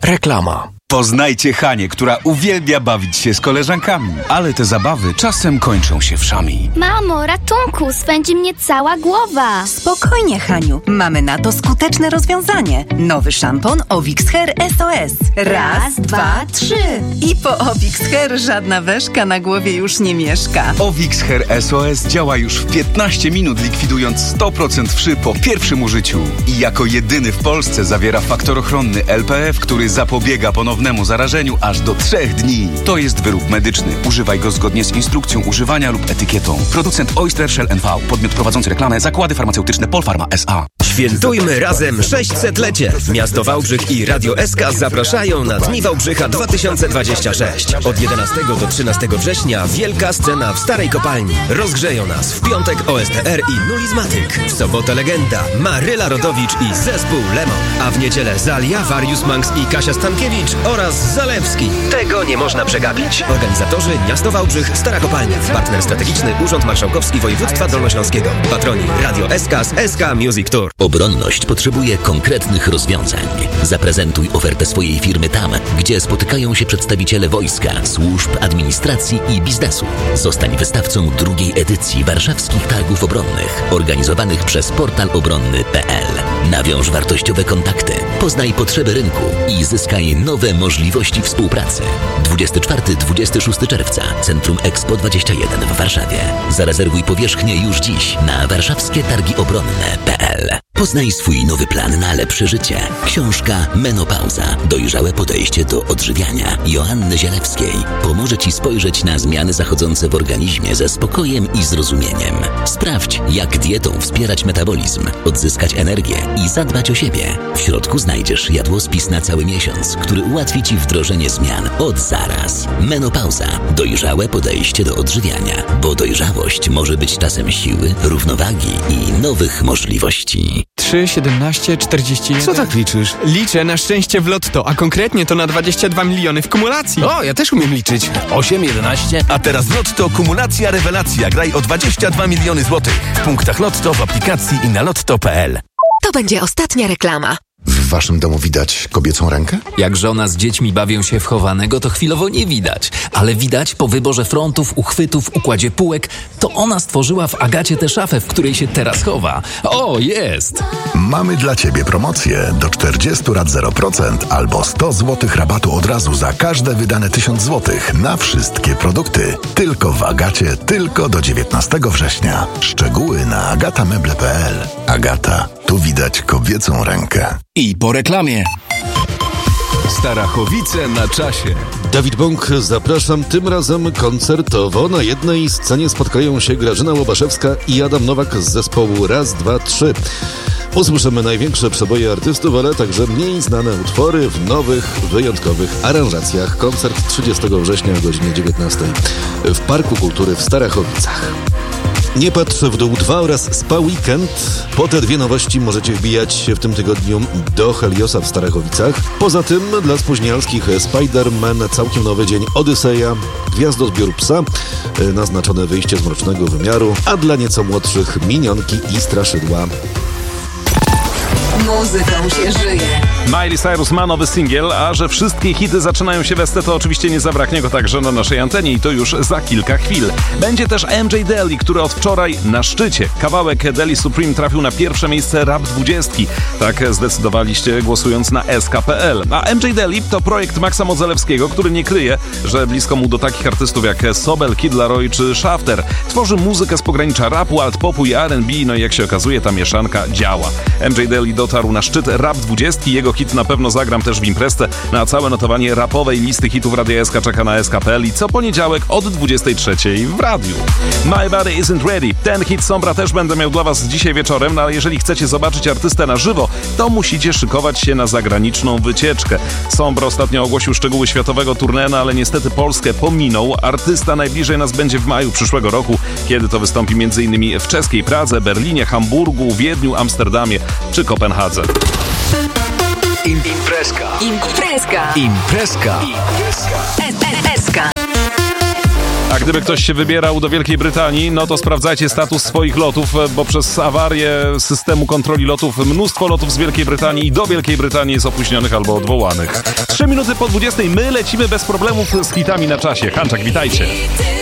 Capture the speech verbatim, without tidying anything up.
Reklama. Poznajcie Hanię, która uwielbia bawić się z koleżankami, ale te zabawy czasem kończą się wszami. Mamo, ratunku, swędzi mnie cała głowa. Spokojnie, Haniu, mamy na to skuteczne rozwiązanie. Nowy szampon Ovix Hair S O S. Raz, dwa, trzy. I po Ovix Hair żadna weszka na głowie już nie mieszka. Ovix Hair S O S działa już w piętnaście minut, likwidując sto procent wszy po pierwszym użyciu. I jako jedyny w Polsce zawiera faktor ochronny L P F, który zapobiega ponownemu zarażeniu aż do trzech dni. To jest wyrób medyczny. Używaj go zgodnie z instrukcją używania lub etykietą. Producent Oyster Shell N V. Podmiot prowadzący reklamę. Zakłady farmaceutyczne Polpharma S A. Świętujmy razem sześćsetlecie. Miasto Wałbrzych i Radio S K zapraszają na Dni Wałbrzycha dwa tysiące dwadzieścia sześć. Od jedenastego do trzynastego września wielka scena w Starej Kopalni. Rozgrzeją nas w piątek O S T R i Nulizmatyk. W sobotę legenda Maryla Rodowicz i zespół Lemon. A w niedzielę Zalia, Warius Manx i Kasia Stankiewicz oraz Zalewski. Tego nie można przegapić. Organizatorzy Miasto Wałbrzych, Stara Kopalnia. Partner strategiczny Urząd Marszałkowski Województwa Dolnośląskiego. Patroni Radio S K z S K Music Tour. Obronność potrzebuje konkretnych rozwiązań. Zaprezentuj ofertę swojej firmy tam, gdzie spotykają się przedstawiciele wojska, służb, administracji i biznesu. Zostań wystawcą drugiej edycji warszawskich targów obronnych, organizowanych przez portal obronny kropka p l. Nawiąż wartościowe kontakty, poznaj potrzeby rynku i zyskaj nowe możliwości współpracy. dwudziestego czwartego do dwudziestego szóstego czerwca Centrum Expo dwadzieścia jeden w Warszawie. Zarezerwuj powierzchnię już dziś na warszawskie targi obronne kropka p l. Poznaj swój nowy plan na lepsze życie. Książka Menopauza. Dojrzałe podejście do odżywiania Joanny Zielewskiej pomoże Ci spojrzeć na zmiany zachodzące w organizmie ze spokojem i zrozumieniem. Sprawdź, jak dietą wspierać metabolizm, odzyskać energię i zadbać o siebie. W środku znajdziesz jadłospis na cały miesiąc, który ułatwi Ci wdrożenie zmian od zaraz. Menopauza. Dojrzałe podejście do odżywiania, bo dojrzałość może być czasem siły, równowagi i nowych możliwości. trzy, siedemnaście, czterdzieści jeden. Co tak liczysz? Liczę na szczęście w lotto, a konkretnie to na dwadzieścia dwa miliony w kumulacji. O, ja też umiem liczyć. osiem, jedenaście. A teraz w Lotto kumulacja rewelacja. Graj o dwadzieścia dwa miliony złotych. W punktach Lotto, w aplikacji i na lotto kropka p l. To będzie ostatnia reklama. W waszym domu widać kobiecą rękę? Jak żona z dziećmi bawią się w chowanego, to chwilowo nie widać. Ale widać po wyborze frontów, uchwytów, układzie półek, to ona stworzyła w Agacie tę szafę, w której się teraz chowa. O, jest! Mamy dla ciebie promocję. Do czterdziestu rat zero procent albo sto złotych rabatu od razu za każde wydane tysiąc złotych na wszystkie produkty. Tylko w Agacie, tylko do dziewiętnastego września. Szczegóły na agatameble kropka p l. Agata, tu widać kobiecą rękę. I po reklamie. Starachowice na czasie. Dawid Bąk, zapraszam tym razem koncertowo. Na jednej scenie spotkają się Grażyna Łobaszewska i Adam Nowak z zespołu Raz, Dwa, Trzy. Usłyszymy największe przeboje artystów, ale także mniej znane utwory w nowych, wyjątkowych aranżacjach. Koncert trzydziestego września o godzinie dziewiętnastej w Parku Kultury w Starachowicach. Nie patrz w dół dwa oraz Spa Weekend. Po te dwie nowości możecie wbijać się w tym tygodniu do Heliosa w Starachowicach. Poza tym dla spóźnialskich Spider-Man, całkiem nowy dzień Odyseja, Gwiazdozbiór Psa, naznaczone wyjście z mrocznego wymiaru, a dla nieco młodszych Minionki i Straszydła. Muzyką się żyje. Miley Cyrus ma nowy singiel, a że wszystkie hity zaczynają się w S T, to oczywiście nie zabraknie go także na naszej antenie i to już za kilka chwil. Będzie też M J Daly, który od wczoraj na szczycie. Kawałek Daly Supreme trafił na pierwsze miejsce Rap dwudziestki. Tak zdecydowaliście głosując na S K kropka p l. A M J Daly to projekt Maxa Modzelewskiego, który nie kryje, że blisko mu do takich artystów jak Sobel, Kid Laroi czy Shafter. Tworzy muzykę z pogranicza rapu, alt-popu i R and B, no i jak się okazuje ta mieszanka działa. M J Daly dotarł na szczyt Rap dwudziestki, jego hit Na pewno zagram też w imprezce. Na całe notowanie rapowej listy hitów Radia S K czeka na S K kropka p l i co poniedziałek od dwudziestej trzeciej w radiu. My Body Isn't Ready. Ten hit Sombra też będę miał dla was dzisiaj wieczorem, no ale jeżeli chcecie zobaczyć artystę na żywo, to musicie szykować się na zagraniczną wycieczkę. Sombra ostatnio ogłosił szczegóły światowego tournée, no ale niestety Polskę pominął. Artysta najbliżej nas będzie w maju przyszłego roku, kiedy to wystąpi m.in. w czeskiej Pradze, Berlinie, Hamburgu, Wiedniu, Amsterdamie czy Kopenhadze. Imprezka. Imprezka. Imprezka. S K. A gdyby ktoś się wybierał do Wielkiej Brytanii, no to sprawdzajcie status swoich lotów, bo przez awarię systemu kontroli lotów mnóstwo lotów z Wielkiej Brytanii i do Wielkiej Brytanii jest opóźnionych albo odwołanych. Trzy minuty po dwudziestej my lecimy bez problemów z hitami na czasie. Hanczak, witajcie.